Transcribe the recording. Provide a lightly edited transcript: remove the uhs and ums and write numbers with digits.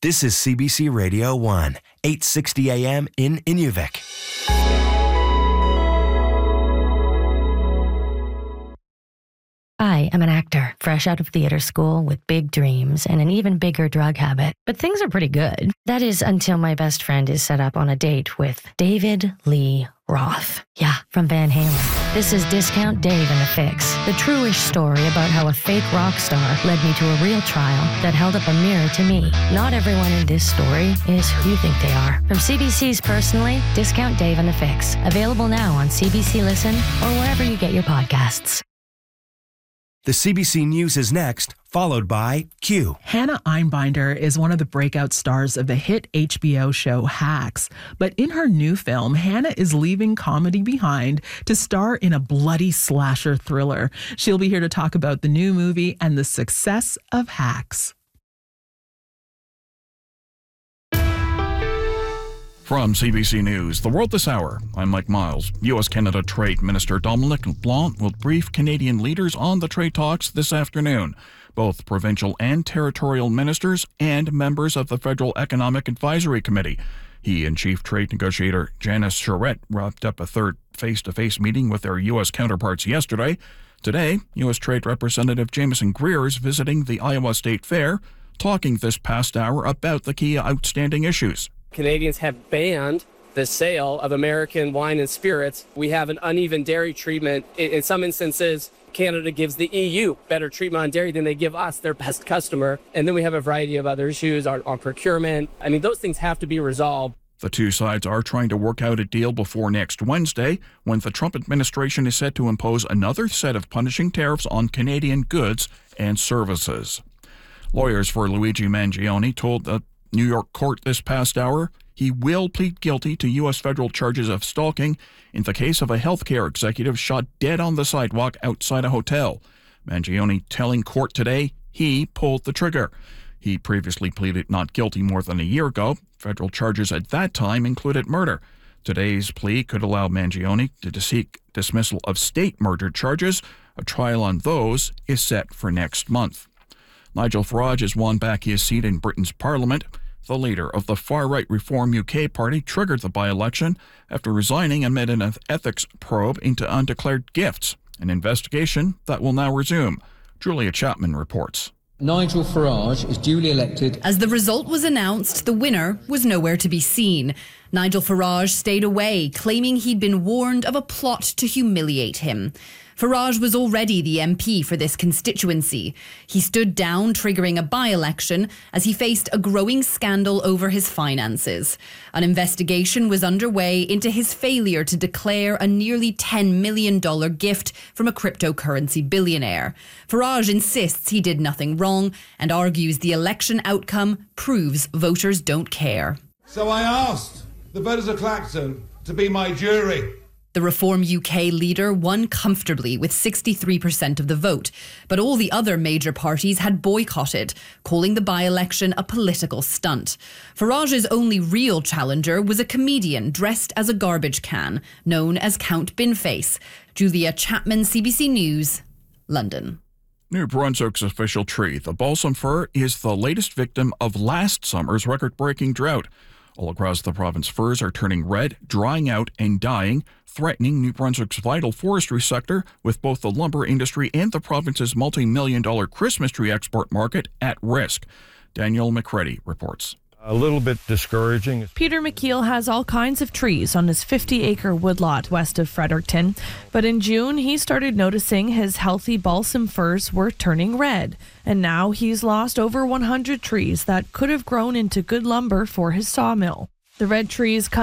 This is CBC Radio 1, 860 AM in Inuvik. I am an actor, fresh out of theater school with big dreams and an even bigger drug habit. But things are pretty good. That is until my best friend is set up on a date with David Lee Roth. Yeah, from Van Halen. This is Discount Dave and the Fix, the true-ish story about how a fake rock star led me to a real trial that held up a mirror to me. Not everyone in this story is who you think they are. From CBC's Personally, Discount Dave and the Fix. Available now on CBC Listen or wherever you get your podcasts. The CBC News is next, followed by Q. Hannah Einbinder is one of the breakout stars of the hit HBO show Hacks. But in her new film, Hannah is leaving comedy behind to star in a bloody slasher thriller. She'll be here to talk about the new movie and the success of Hacks. From CBC News, The World This Hour, I'm Mike Miles. U.S.-Canada Trade Minister Dominic Blount will brief Canadian leaders on the trade talks this afternoon. Both provincial and territorial ministers and members of the Federal Economic Advisory Committee. He and Chief Trade Negotiator Janice Charette wrapped up a third face-to-face meeting with their U.S. counterparts yesterday. Today, U.S. Trade Representative Jameson Greer is visiting the Iowa State Fair, talking this past hour about the key outstanding issues. Canadians have banned the sale of American wine and spirits. We have an uneven dairy treatment. In some instances, Canada gives the EU better treatment on dairy than they give us, their best customer. And then we have a variety of other issues on procurement. I mean, those things have to be resolved. The two sides are trying to work out a deal before next Wednesday, when the Trump administration is set to impose another set of punishing tariffs on Canadian goods and services. Lawyers for Luigi Mangione told the New York court this past hour he will plead guilty to U.S. federal charges of stalking in the case of a healthcare executive shot dead on the sidewalk outside a hotel. Mangione telling court today he pulled the trigger. He previously pleaded not guilty more than a year ago. Federal charges at that time included murder. Today's plea could allow Mangione to seek dismissal of state murder charges. A trial on those is set for next month. Nigel Farage has won back his seat in Britain's Parliament. The leader of the far-right Reform UK party triggered the by-election after resigning amid an ethics probe into undeclared gifts, an investigation that will now resume. Julia Chapman reports. Nigel Farage is duly elected. As the result was announced, the winner was nowhere to be seen. Nigel Farage stayed away, claiming he'd been warned of a plot to humiliate him. Farage was already the MP for this constituency. He stood down, triggering a by-election as he faced a growing scandal over his finances. An investigation was underway into his failure to declare a nearly $10 million gift from a cryptocurrency billionaire. Farage insists he did nothing wrong and argues the election outcome proves voters don't care. So I asked the voters of Clacton to be my jury. The Reform UK leader won comfortably with 63% of the vote, but all the other major parties had boycotted, calling the by-election a political stunt. Farage's only real challenger was a comedian dressed as a garbage can, known as Count Binface. Julia Chapman, CBC News, London. New Brunswick's official tree, the balsam fir, is the latest victim of last summer's record-breaking drought. All across the province, firs are turning red, drying out and dying, threatening New Brunswick's vital forestry sector, with both the lumber industry and the province's multi-million-dollar Christmas tree export market at risk. Daniel McCready reports. A little bit discouraging. Peter McKeel has all kinds of trees on his 50-acre woodlot west of Fredericton, but in June he started noticing his healthy balsam firs were turning red, and now he's lost over 100 trees that could have grown into good lumber for his sawmill. The red trees come